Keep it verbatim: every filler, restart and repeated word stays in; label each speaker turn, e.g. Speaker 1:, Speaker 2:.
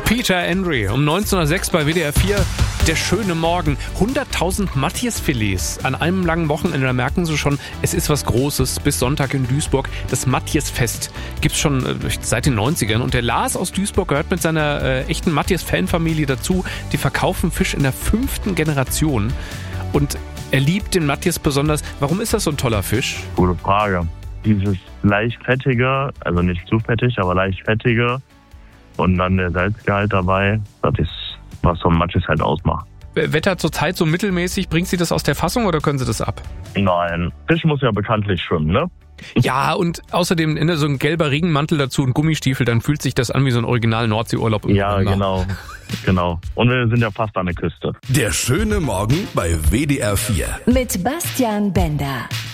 Speaker 1: Peter Andre um neunzehn Uhr sechs bei W D R vier. Der schöne Morgen. hunderttausend Matthias-Filets an einem langen Wochenende. Da merken Sie schon, es ist was Großes. Bis Sonntag in Duisburg. Das Matthias-Fest gibt es schon äh, seit den neunzigern. Und der Lars aus Duisburg gehört mit seiner äh, echten Matthias-Fanfamilie dazu. Die verkaufen Fisch in der fünften Generation. Und er liebt den Matthias besonders. Warum ist das so ein toller Fisch?
Speaker 2: Gute Frage. Dieses leicht fettige, also nicht zu fettig, aber leicht fettige. Und dann der Salzgehalt dabei. Das ist, was so ein Matthias halt ausmacht.
Speaker 1: Wetter zurzeit so mittelmäßig. Bringt Sie das aus der Fassung oder können Sie das ab?
Speaker 2: Nein, Fisch muss ja bekanntlich schwimmen, ne?
Speaker 1: Ja, und außerdem in so ein gelber Regenmantel dazu und Gummistiefel, dann fühlt sich das an wie so ein original Nordseeurlaub.
Speaker 2: Ja, genau, genau. Und wir sind ja fast an der Küste.
Speaker 3: Der schöne Morgen bei W D R vier.
Speaker 4: Mit Bastian Bender.